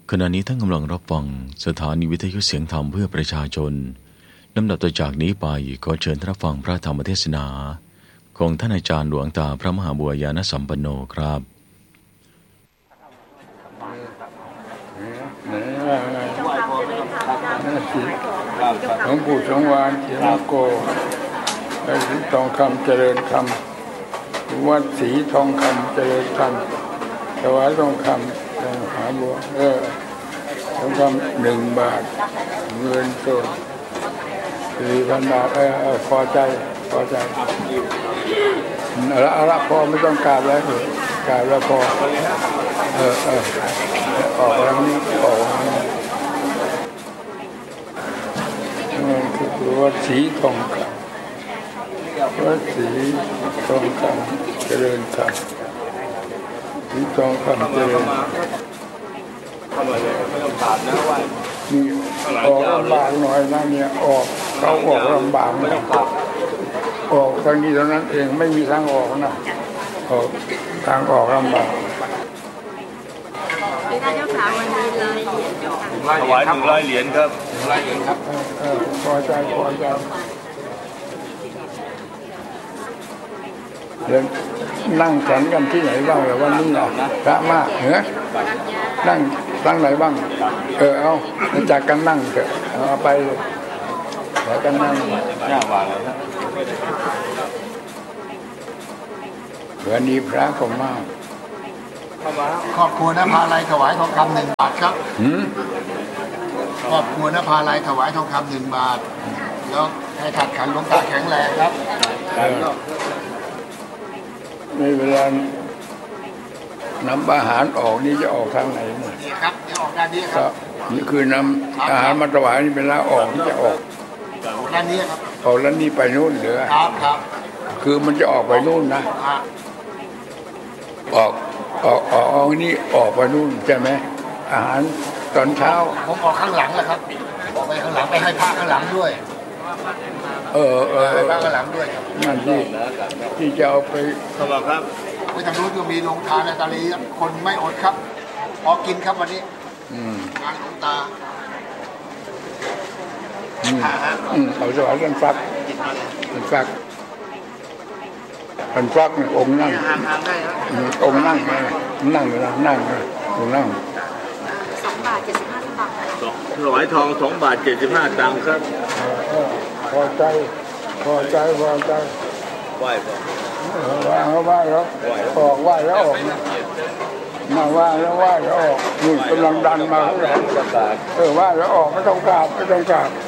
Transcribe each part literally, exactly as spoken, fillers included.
ขณะนี้ท่านกำลังรับฟังสถานีวิทยุเสียงธรรมเพื่อประชาชนลำดับต่อจากนี้ไปขอเชิญรับฟังพระธรรมเทศนาของท่านอาจารย์หลวงตาพระมหาบัวยานสัมปันโนครับหลวงปู่สงวานเขียนโกวัดศรีทองคำเจริญธรรมวัดศรีทองคำเจริญธรรมถวายทองคำทองหาบัวเออทองคำหนึ่งบาทเงินสดสี่พันบาทเออเออพอใจพอใจเอาละเอาละพอไม่ต้องการแล้วการแล้วพอเออเออออกแล้วนี่ออกมันคือวัดศรีทองคำวัดศรีทองคำเจริญธรรมศรีทองคำเจริญนี่ออกลำบากหน่อยนะเนี่ยออกเขาออกลำบากนะออกทางนี้เท่านั้นเองไม่มีทางออกนะออกทางออกลำบากนายกถามวันนี้เลยเหรียญค่ะถวายหนึ่งร้อยเหรียญครับหนึ่งร้อยเหรียญครับเออพอใจพอใจเดินนั่งฉันกันที่ไหนบ้างหรือวันนี้นะพระมากเหรอนั่งตั้งไหนบ้างเออเอาจากกันนั่งเถอะเอาไปเลยจากกันนั่งหน้าวางเลยนะวันนี้พระก็มากครอบครัวนภาลัยถวายทองคำหนึ่งบาทครับครอบครัวนภาลัยถวายทองคำหนึ่งบาทแล้วให้ถัดขันหลวงตาแข็งแรงครับในเวลานำอาหารออกนี่จะออกทางไหนเนี่ยนี่ครับนี่ออกด้านนี้ครับนี่คือนำอาหารมาถวายนี่เวลาออกที่จะออกด้านนี้ครับออกแล้วนี่ไปนู่นเหรอครับครับคือมันจะออกไปนู่นนะออกออกออกออกนี่ออกไปนู่นใช่ไหมอาหารตอนเช้าผมออกข้างหลังแหละครับออกไปข้างหลังไปให้พระข้างหลังด้วยเออเออให้พระข้างหลังด้วยนั่นที่ที่จะเอาไปขอบคุณครับไปทางนู้นก็มีโรงทานในตาลีคนไม่อดครับพอกินครับวันนี้งานหลวงตาอืมอืมเอาสวายกันฟักกันฟักกันฟักเนี่ยองค์นั่งองค์นั่งนั่งเลยนะนั่งเลยองค์นั่งสองบาทเจ็ดสิบห้าตังค์ถวายทองสองบาทเจ็ดสิบห้าตังค์ครับพอใจพอใจพอใจไหว้พอว่าเขาว่าแล้วออกว่าแล้วออกมาว่าแล้วว่าแล้วออกนู่นกำลังดันมาข้างหลังเออว่าแล้วออกไม่ต้องกราบไม่ต้องกราบ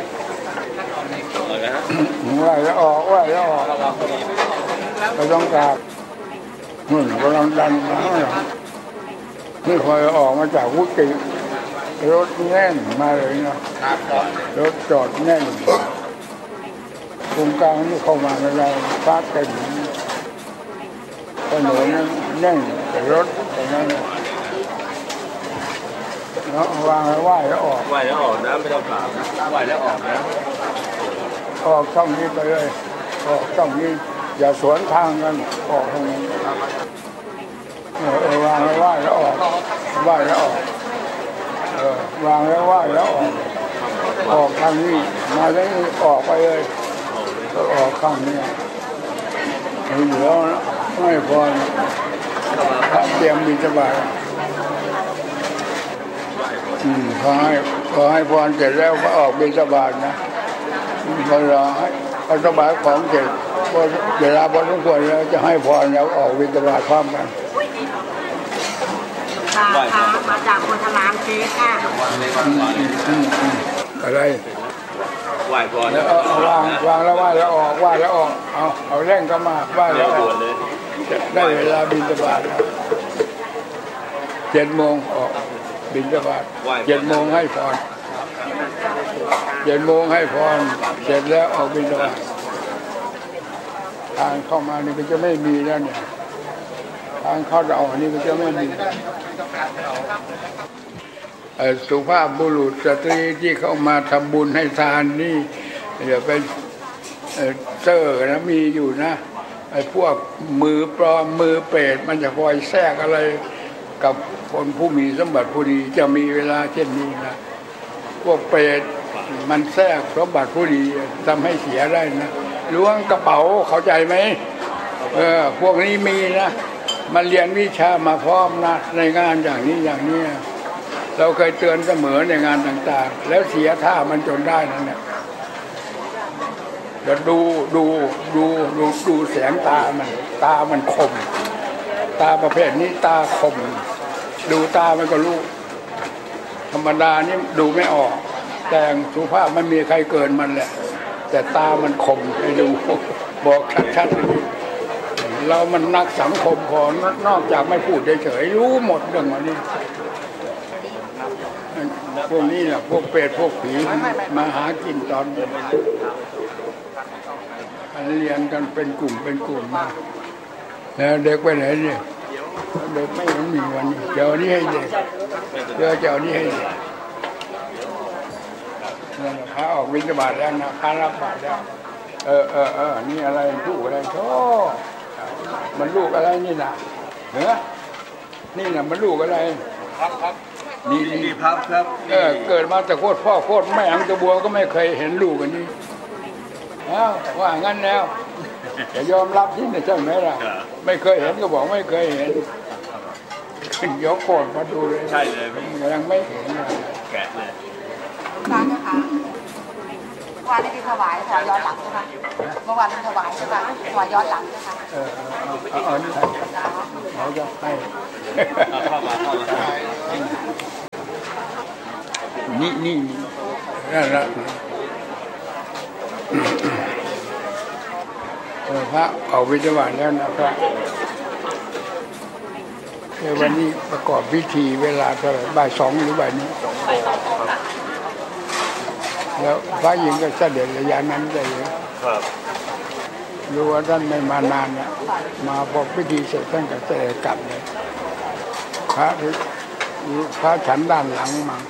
ว่าแล้วออกว่าแล้วออกไม่ต้องกราบนู่นกำลังดันมาข้างหลังนี่คอยออกมาจากวุฒิรถแน่นมาเลยนะรถจอดแน่นตรงกลางนี่เข้ามาในเราฟาดเต็มถนนนั้นแน่นแต่รถแต่นั้นเนาะวางไหว้แล้วออกไหว้แล้วออกนะไม่ต้องกราบไหว้แล้วออกนะออกช่องนี้ไปเลยออกช่องนี้อย่าสวนทางกันออกทางนี้เออวางไหว้แล้วออกไหว้แล้วออกเออวางแล้วไหว้แล้วออกออกทางนี้มาได้ออกไปเลยก็ออกข้างนี้เหลือไม่พอพระเตรียมบิณฑบาตอืมพอให้พอให้พรเสร็จแล้วก็ออกบิณฑบาตนะพอรอให้พอถวายของเสร็จพอเวลาพอสมควรแล้วจะให้พรแล้วออกบิณฑบาตพร้อมกันค่ะมาจากโพธารามเทค่ะอะไรไหว้ก่อนแล้วเอาวางวางแล้วไหว้แล้วออกไหว้แล้วออกเอาเอาแรงก็มาไหว้แล้วออกได้เวลาบิณฑบาตเจ็ดโมงออกบิณฑบาตเจ็ดโมงให้พรเจ็ดโมงให้พรเสร็จแล้วออกบิณฑบาตทางเข้ามานี่ก็จะไม่มีแล้วเนี่ยทางเข้าจะออกนี่ก็จะไม่มีสุภาพบุรุษสตรีที่เข้ามาทำบุญให้ทานนี่อย่าไปเซอร์นะมีอยู่นะไอ้พวกมือปลอมมือเปรตมันจะคอยแทรกอะไรกับคนผู้มีสมบัติผู้ดีจะมีเวลาเช่นนี้นะพวกเปรตมันแทรกสมบัติผู้ดีทำให้เสียได้นะล้วงกระเป๋าเข้าใจไหมเออพวกนี้มีนะมันเรียนวิชามาพร้อมนะในงานอย่างนี้อย่างนี้เราเคยเตือนเสมอในงานต่างๆแล้วเสียท่ามันจนได้นั่นแหละจะดูดูดูดูดูแสงตามันตามันคมตาประเภทนี้ตาคมดูตามันก็รู้ธรรมดานี่ดูไม่ออกแต่งสุภาพไม่มีใครเกินมันแหละแต่ตามันคมให้ดูบอกชัดๆเรามันนักสังคมพอนอกจากไม่พูดเฉยๆรู้หมดเรื่องวันนี้พวกนี้แหละพวกเปรตพวกผีมาหากินตอนเรียนกันเป็นกลุ่มเป็นกลุ่มมาแล้วเด็กไปไหนเนี่ยเด็กไม่ต้องมีวันนี้เจ้านี้ให้เด็กเจ้าเจ้านี้ให้เด็กพระออกบิณฑบาตแล้วนะพระรับบาตรแล้วเออเออเออนี่อะไรลูกอะไรโธ่มันลูกอะไรนี่นะเหรอนี่นะมันลูกอะไรครับครับนี่นี่ครับครับเออเกิดมาแต่โคตรพ่อโคตรแม่อังตะบัวก็ไม่เคยเห็นลูกอันนี้อ้าวว่างั้นแล้วจะยอมรับที่นี่ใช่ไหมล่ะไม่เคยเห็นก็บอกไม่เคยเห็นขึ้นยกโกรธมาดูเลยใช่เลยยังไม่เห็นแกะเลยร้านนะคะวานนี้ถวายถวายย้อนหลังใช่ไหมเมื่อวานถวายใช่ไหมถวายย้อนหลังใช่ไหมเออเออเออนี่เขาจะให้เข้ามาเข้ามานี่นี่นั่นแหละพระเอาวิจารณ์แล้วนะครับในวันนี้ประกอบพิธีเวลาเท่าไหร่บ่ายสองหรือบ่ายนี้แล้วพระหญิงก็เสด็จระยะนั้นได้เลยรู้ว่าท่านไม่มานานนะมาบอกพิธีเสร็จท่านก็เสด็จกลับเลยพระพระฉันด้านหลังมา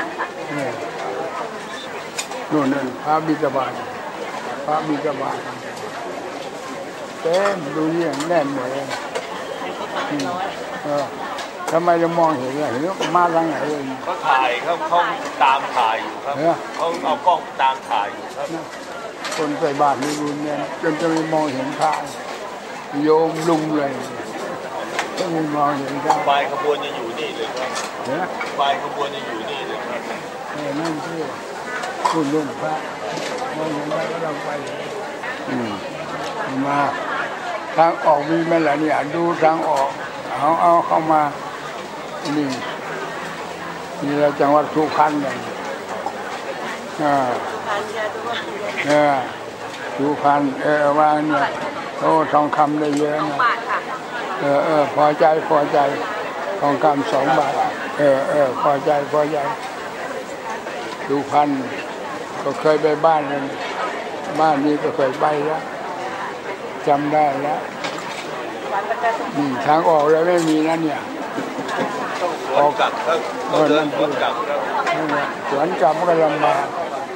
นู่นนั่นพระบิดาบาลพระบิดาบาลเต็มดูเนี่ยแน่นหมดเลยเออทำไมจะมองเห็นอะไรเห็นมาทางไหนเลยเขาถ่ายเขาเขาตามถ่ายอยู่ครับเขาเอากล้องตามถ่ายอยู่ครับคนใส่บาตรนี่รุนเนี่ยจนจะไม่มองเห็นพระโยมลุงเลยก็ไม่มองเห็นพระปลายขบวนจะอยู่นี่เลยครับปลายขบวนจะอยู่นี่เลยครับเออนั่นที่คุณลุงพระมองเห็นพระก็ต้องไปอืมมาทางออกมีไหมล่ะเนี่ยดูทางออกเอาเอาเข้ามานี่นี่เราจังหวัดสุพรรณเลยอ่าเออสุพรรณเออวางเนี่ยโอ้ทองคำได้เยอะนะเออเออพอใจพอใจทองคำสองบาทเออเออพอใจพอใจสุพรรณก็เคยไปบ้านนั้นบ้านนี้ก็เคยไปแล้วจำได้แล้วนี่ทางออกแล้วไม่มีนั่นเนี่ยออกกลับครับเดินสวนกลับครับสวนกลับก็ลำบาก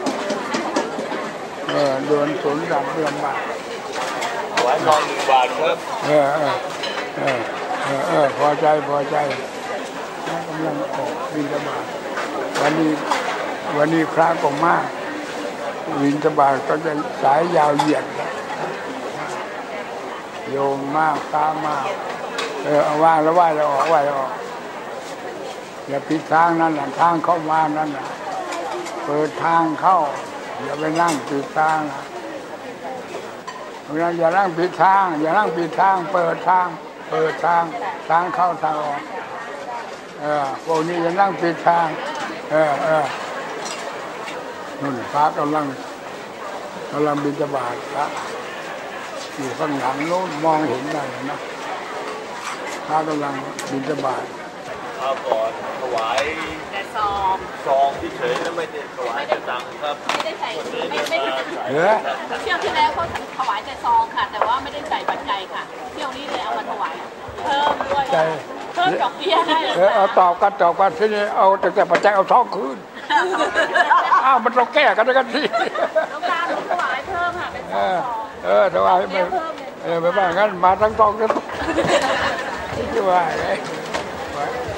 เออเดินสวนกลับลำบากหวานทองหนึ่งบาทครับเออเออเออเออเออพอใจพอใจกำลังออกบิณฑบาตวันนี้วันนี้พระก็มากบิณฑบาตก็จะสายยาวเหยียดโยมมากตามมากเออเอาว่างแล้วไหวแล้วออกไหวแล้วออกอย่าปิดทางนั่นแหละทางเข้ามานั่นแหละเปิดทางเข้าอย่าไปนั่งปิดทางอย่านั่งปิดทางอย่านั่งปิดทางเปิดทางเปิดทางทางเข้าทางออกเออพวกนี้จะนั่งปิดทางเออเออนู่นพระกำลังกำลังบิณฑบาตพระอยู่ข้างหลังโน้นมองเห็นได้นะพระกำลังบิณฑบาตพระก่อนถวายแต่ซองซองที่เฉยแล้วไม่ได้ถวายแต่ตังค์ครับไม่ได้ใส่ไม่ไม่เออเที่ยวที่แล้วเขาถวายแต่ซองค่ะแต่ว่าไม่ได้ใส่ปัจจัยค่ะเที่ยวนี้เลยเอามาถวายเพิ่มด้วยเพิ่มดอกเบี้ยให้เออเอาตอบกันตอบกันที่นี่เอาแต่แต่ปัจจัยเอาทองคืนอ้าวมันต้องแก้กันด้วยกันทีต้องการถวายเพิ่มค่ะเป็นซองเออถวายไปเออไปบ้างงั้นมาทั้งทองทั้งที่ว่าไง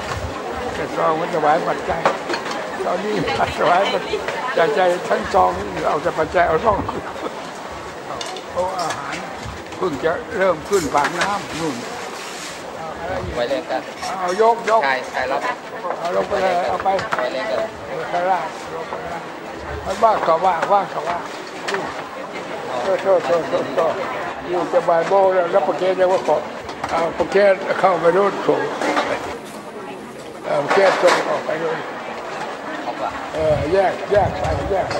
แต่ซองมันถวายปัจจัยตอนนี้ถวายปัจจัยทั้งซองเอาแต่ปัจจัยเอาซองเพราะอาหารเพิ่งจะเริ่มขึ้นปากน้ำนู่นไว้เล่นกันเอายกยกใช่ใช่รับเอาลงไปเลยเอาไปไว้เล่นกันข้างล่างลงไปล่างมันว่าเขาว่าว่าเขาว่าโทษโทษโทษโทษอยู่จะบายโบแล้วแล้วประเกศเรียกว่าขอเอาประเกศเข้าไปรุ่นส่งเอาประเกศส่งออกไปด้วยเออแยกแยกไปแยก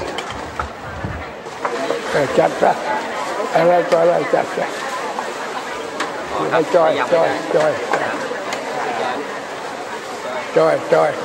เออจัดซะอะไรต่ออะไรจัดซะให้จอยจอยจอยจอยจอย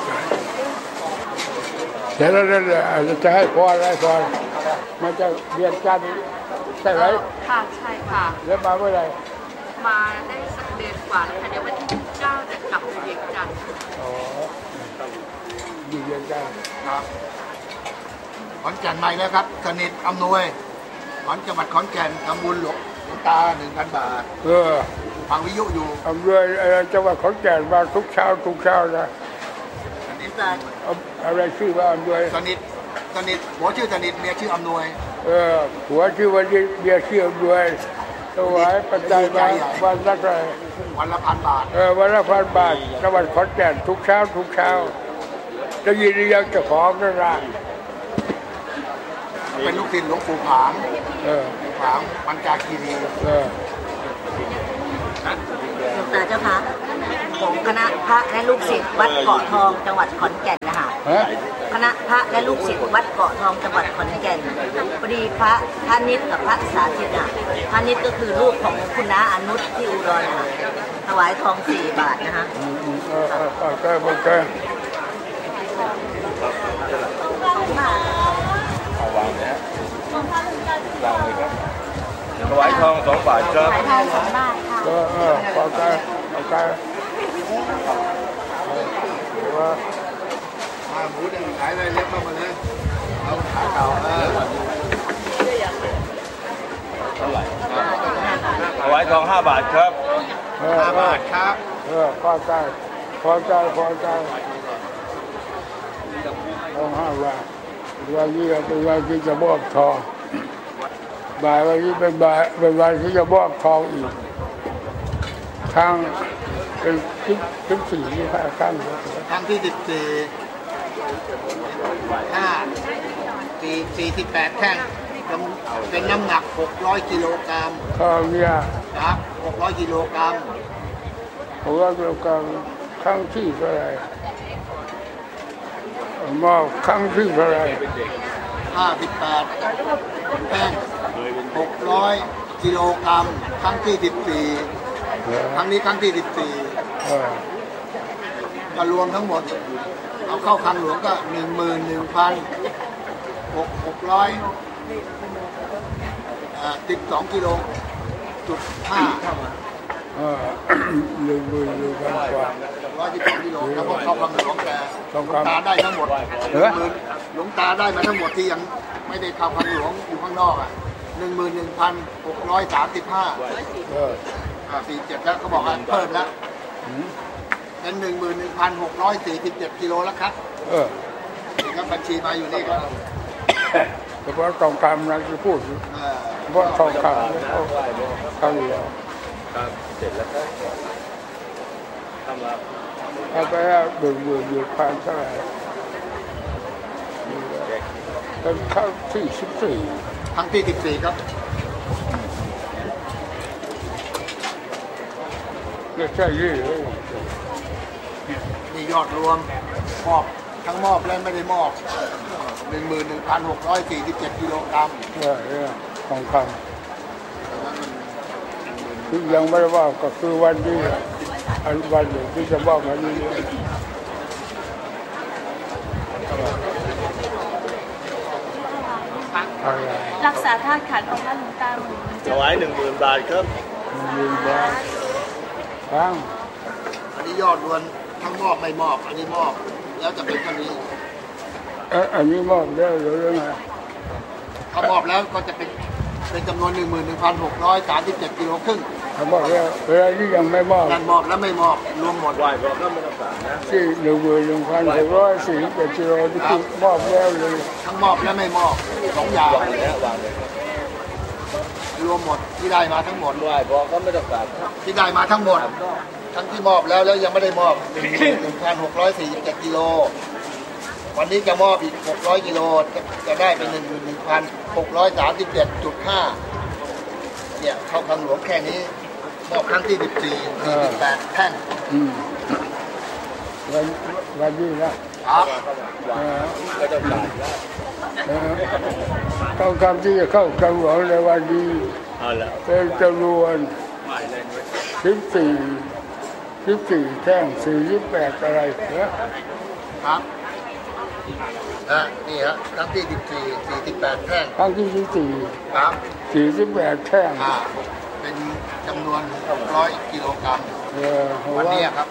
เดี๋ยวเราจะให้พรอะไรพรมันจะเรียนกันใช่ไหมค่ะใช่ค่ะแล้วมาเมื่อไรมาได้สักเดือนกว่าแล้วค่ะเดี๋ยววันที่เก้าจะกลับไปเรียนกันอ๋ออยู่เรียนกันครับขอนแก่นใหม่แล้วครับสนิทอำนวยขอนจังหวัดขอนแก่นทำบุญหลวงตาหนึ่งพันบาทเออฟังวิทยุอยู่อำนวยจังหวัดขอนแก่นมาทุกเช้าทุกเช้านะสนิทอะไรชื่อว่าอำนวยสนิทสนิทหัวชื่อสนิทเมียชื่ออำนวยเออหัวชื่อวันนี้เมียชื่ออำนวยถวายปัจจัยมาวันละเท่าไหร่วันละพันบาทเออวันละพันบาทจังหวัดขอนแก่นทุกเช้าทุกเช้าจะยินดียังจะของนั่นละเป็นลูกศิษย์หลวงปู่ผางเออผางปัญจาคีรีเออหลวงตาเจ้าคะผมคณะพระและลูกศิษย์วัดเกาะทองจังหวัดขอนแก่นนะคะคณะพระและลูกศิษย์วัดเกาะทองจังหวัดขอนแก่นพอดีพระพระนิดกับพระสาธิตอ่ะพระนิดก็คือลูกของคุณน้าอนุชที่อุดรนะคะถวายทองสี่บาทนะคะเออเออเออเออเออเอาวางเนี่ยวางเลยครับถวายทองสองบาทครับถวายทองสองบาทค่ะเออเออขอใจขอใจว่ามาหมูเด้งขายอะไรเล็กเข้ามาเลยเอาขาเก่าเออเท่าไหร่ถวายทองห้าบาทครับห้าบาทครับเออพอใจพอใจพอใจทองห้าบาทวันนี้เป็นวันที่จะมอบทองบ่ายวันนี้เป็นบ่ายเป็นวันที่จะมอบทองอีกทางเป็นสิบสิบสี่ที่ห้าครั้งครั้งที่สิบสี่ห้าสี่สี่สิบแปดแท่งเป็นน้ำหนักหกร้อยกิโลกรัมทองเนี่ยครับหกร้อยกิโลกรัมหกร้อยกิโลกรัมครั้งที่เท่าไหร่มอบครั้งที่เท่าไหร่ห้าสิบแปดแท่งหกร้อยกิโลกรัมครั้งที่สิบสี่ครั้งนี้ครั้งที่สิบสี่ก็รวมทั้งหมดเอาเข้าคลังหลวงก็หนึ่งหมื่นหนึ่งพันหกหกร้อยสิบสองกิโลจุดห้าหนึ่งหมื่นหนึ่งพันกว่าร้อยสิบสองกิโลแล้วก็เข้าคลังหลวงแกหลวงตาได้ทั้งหมดหลวงตาได้มาทั้งหมดที่ยังไม่ได้เข้าคลังหลวงอยู่ข้างนอกอ่ะหนึ่งหมื่นหนึ่งพันหกร้อยสามสิบห้าสี่เจ็ดแล้วเขาบอกว่าเพิ่มแล้วเป็นหนึ่งหมื่นหนึ่งพันหกร้อยสี่สิบเจ็ดกิโลแล้วครับเออนี่ครับบัญชีมาอยู่นี่ครับเฉพาะทองคำนะที่พูดเฉพาะทองคำเขาเขาอยู่แล้วเสร็จแล้วก็ทำแล้วเอาไปแล้วหนึ่งหมื่นหนึ่งพันเท่าไหร่เป็นครั้งที่สิบสี่ครั้งที่สิบสี่ครับไม่ใช่ยี่เลยนี่ยอดรวมมอบทั้งมอบและไม่ได้มอบหนึ่งหมื่นหนึ่งพันหกร้อยสี่สิบเจ็ดกิโลกรัมเออเออทองคำที่ยังไม่ได้ว่าก็คือวันนี้อันวันหนึ่งที่จะบอกวันนี้รักษาธาตุขันธ์ของท่านหลวงตาหมื่นถวายหนึ่งหมื่นบาทครับหนึ่งบาทฟังอันนี้ยอดรวมทั้งมอบไม่มอบอันนี้มอบแล้วจะเป็นเท่านี้อันนี้มอบแล้วหรือยังไงเขามอบแล้วก็จะเป็นเป็นจำนวนหนึ่งหมื่นหนึ่งพันหกร้อยสามสิบเจ็ดกิโลครึ่งเขาบอกแล้วเวลาที่ยังไม่มอบการมอบและไม่มอบรวมหมดไหวบอกก็ไม่ต้องการนะที่หนึ่งหมื่นหนึ่งพันหกร้อยสี่สิบเอ็ดกิโลที่คือมอบแล้วเลยทั้งมอบและไม่มอบสองอย่างรวมหมดที่ได้มาทั้งหมดไหวบอกก็ไม่ต้องการที่ได้มาทั้งหมดทั้งที่มอบแล้วแล้วยังไม่ได้มอบหนึ่งพันหกร้อยสี่สิบเจ็ดกิโลวันนี้จะมอบอีกหกร้อยกิโลจะได้เป็นหนึ่งหนึ่งพันหกร้อยสามสิบเจ็ดจุดห้าเนี่ยเข้าคำหลวงแค่นี้มอบครั้งที่สิบสี่สี่สิบแปดแท่งวันวันนี้นะครับไม่ต้องการต้องคำที่จะเข้าคำหลวงในวันนี้เป็นจำนวนสิบสี่สิบสี่แท่งสี่สิบแปดอะไรนะครับอ่ะนี่ฮะครั้งที่สิบสี่สี่สิบแปดแท่งครั้งที่สิบสี่ครับสี่สิบแปดแท่งอ่าเป็นจำนวนหกร้อยกิโลกรัมวันนี้ครับ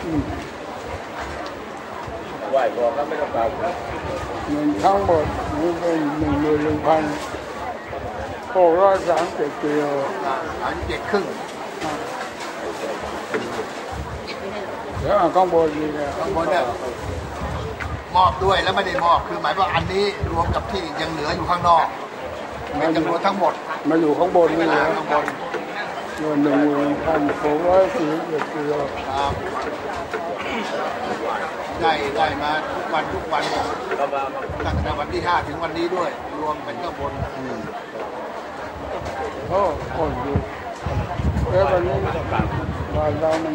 ไหวบอกก็ไม่ต้องการเงินทั้งหมดนี่เป็นหนึ่งหมื่นหนึ่งพันหกร้อยสามสิบเจ็ดกิโลสามสิบเจ็ดครึ่งแล้วข้างบนนี่นะข้างบนเนี่ยมอบด้วยแล้วไม่ได้มอบคือหมายว่าอันนี้รวมกับที่ยังเหลืออยู่ข้างนอกเป็นจำนวนทั้งหมดมาอยู่ข้างบนนี่นะข้างบนเงินหนึ่งหมื่นพันหกร้อยสี่สิบเอ็ดกิโลครับได้ได้มาทุกวันทุกวันตั้งแต่วันที่ห้าถึงวันนี้ด้วยรวมเป็นข้างบนโอ้โหอยู่เออวันนี้วันเรามัน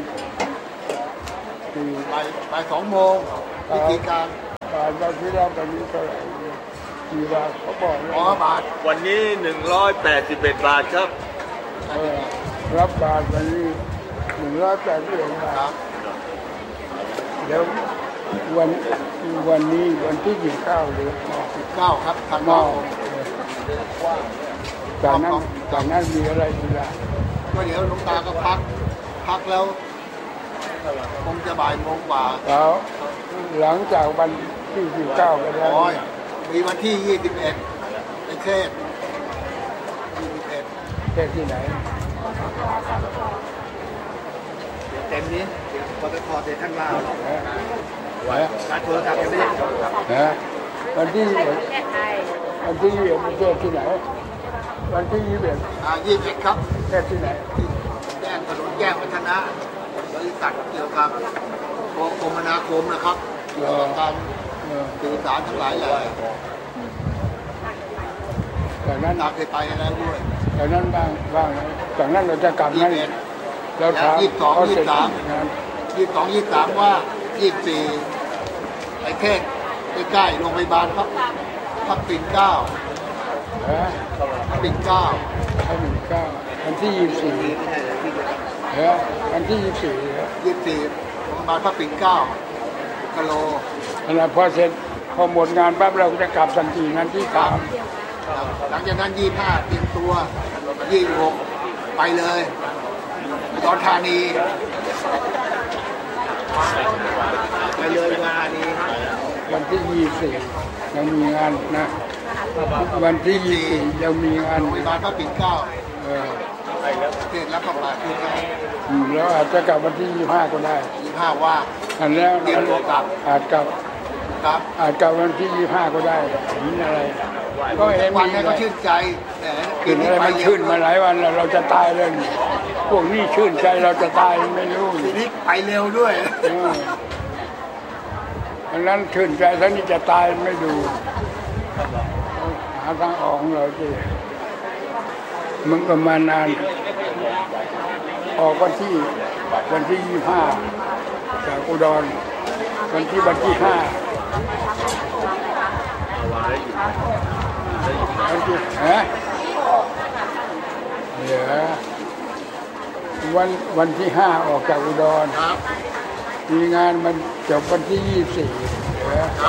ไปไปสองโมงวิธีการการเราที่เราไปนี้เท่าไหร่กี่บาทเขาบอกอ๋อบาทวันนี้หนึ่งร้อยแปดสิบเอ็ดบาทครับรับบาทวันนี้หนึ่งร้อยแปดสิบเอ็ดบาทแล้ววันวันนี้วันที่ยี่สิบเก้าหรือสิบเก้าครับธันวาคมจากนั้นจากนั้นมีอะไรอีกล่ะก็เดี๋ยวหลวงตาก็พักพักแล้วคงจะบ่ายโมงกว่าแล้วหลังจากวันที่ยี่สิบเก้าก็ได้มีวันที่ยี่สิบเอ็ดในเทศยี่สิบเอ็ดเทศที่ไหนเต็มนี้ปตทเทศข้างล่างการโทรศัพท์ยังไม่ได้นะวันที่วันที่ยี่สิบเอ็ดเทศที่ไหนวันที่ยี่สิบเอ็ดอ่ายี่สิบเอ็ดครับเทศที่ไหนแจ้งถนนแจ้งวัฒนะบริษัทเกี่ยวกับคมนาคมนะครับเกี่ยวกับการสื่อสารทั้งหลายแหละจากนั้นเราเคยไปแล้วด้วยจากนั้นบ้างบ้างจากนั้นเราจะกลับนั่นเราถามยี่สิบสองยี่สิบสามยี่สิบสองยี่สิบสามว่ายี่สิบสี่ไอ้แค่ใกล้ๆโรงพยาบาลพักพักปิ่นเกล้าปิ่นเกล้าพักปิ่นเกล้าวันที่ยี่สิบสี่เออวันที่ยี่สิบสี่ยี่สิบสี่โรงพยาบาลพักปิ่นเกล้ากิโลขณะพอเสร็จพอหมดงานปั๊บเราจะกลับทันทีงานที่สามหลังจากนั้นยี่ห้าเตรียมตัวยี่หกไปเลยอุดรธานีไปเลยงานนี้วันที่ยี่สี่ยังมีงานนะวันที่ยี่สี่ยังมีงานโรงพยาบาลพระปิ่นเกล้าเออเสร็จแล้วก็มาคืนกันแล้วอาจจะกลับวันที่ยี่ห้าก็ได้ยี่ห้าว่าอันแล้วเตรียมตัวกลับอาจกลับครับอาจกลับวันที่ยี่ห้าก็ได้นี่อะไรก็เห็นวันนี้ก็ชื่นใจแต่กินอะไรมันชื่นมาหลายวันแล้วเราจะตายเลยพวกนี้ชื่นใจเราจะตายไม่รู้ทีนี้ไปเร็วด้วยอันนั้นชื่นใจท่านี้จะตายไม่ดูหาทางออกของเราสิมันก็มานานออกวันที่วันที่ยี่ห้าจากอุดรวันที่วันที่ห้าวันที่ฮะเดี๋ยววันวันที่ห้าออกจากอุดรมีงานมันจบวันที่ยี่สิบสี่เดี๋ยว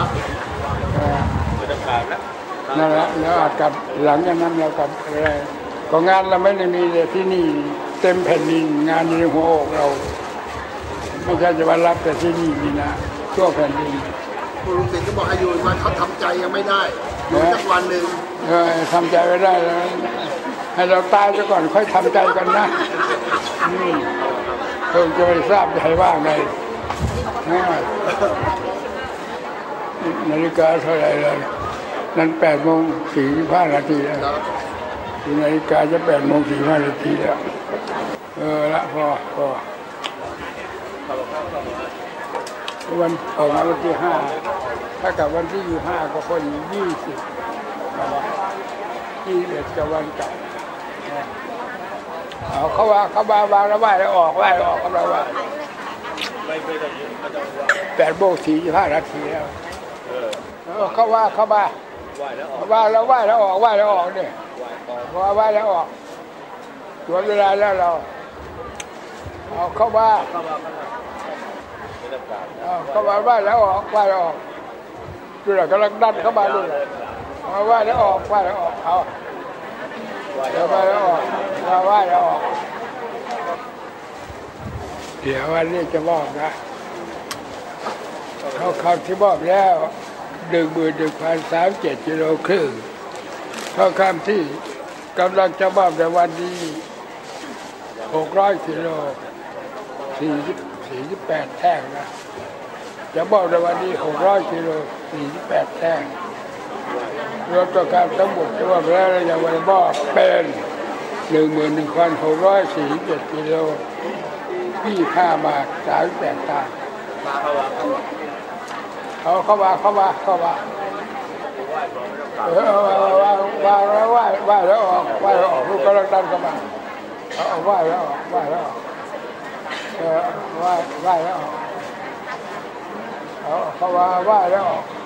นั่นแหละแล้วอาจกับหลังจากนั้นเรากับอะไรก็งานเราไม่ได้มีแต่ที่นี่เต็มแผ่นดินงานในหัวอกเราไม่ใช่จะมารับแต่ที่นี่นี่นะทั่วแผ่นดินคุณลุงศิษย์ก็บอกให้อยู่มาเขาทำใจยังไม่ได้อยู่สักวันหนึ่งเออทำใจไม่ได้แล้วให้เราตายซะก่อนค่อยทำใจกันนะคงจะไม่ทราบจะให้ว่าไงนาฬิกาเท่าไหร่เลยนั้นแปดโมงสี่สิบห้านาทีแล้วนาฬิกาจะแปดโมงสี่สิบห้านาทีแล้วเออละพอพอวันออกมาวันที่ห้าถ้ากับวันที่อยู่ห้าก็คนยี่สิบยี่สิบเอ็ดกับวันเก่าเอาเขาว่าเขาบาบางแล้วไหวแล้วออกไหวแล้วออกเขาเราว่าแปดโมงสี่สิบห้านาทีแล้วเขาว่าเขาบาว่าแล้วไหวแล้วออกไหวแล้วออกเนี่ยว่าไหวแล้วออกตัวเวลาแล้วเราเอาเข้าบ้าเอาเข้าบ้าไหวแล้วออกไหวแล้วออกดูแลกำลังดันเข้ามาดูเอาไหวแล้วออกไหวแล้วออกเอาเดี๋ยวไหวแล้วออกเอาไหวแล้วออกเดี๋ยววันนี้จะบอกนะเขาคำที่บอกแล้วหนึ่งหมื่นหนึ่งพันสามเจ็ดกิโลครึ่งเขาคำที่กำลังจะบอกในวันนี้หกร้อยกิโลสี่สิบสี่สิบแปดแท่งนะจะบอกในวันนี้หกร้อยกิโลสี่สิบแปดแท่งรวมตัวการทั้งหมดที่ว่าแล้วอย่างวันบอกเป็นหนึ่งหมื่นหนึ่งพันหกร้อยสี่สิบเจ็ดกิโลยี่ห้าบาทสามแปดตางค์เขาเข้ามาเข้ามาเข้ามาเออว่าว่าแล้วว่าว่าแล้วออกว่าแล้วออกลูกกำลังดันเข้ามาเอาว่าแล้วออกว่าแล้วออกเออว่าว่าแล้วออกเอาเขาว่าว่าแล้วออก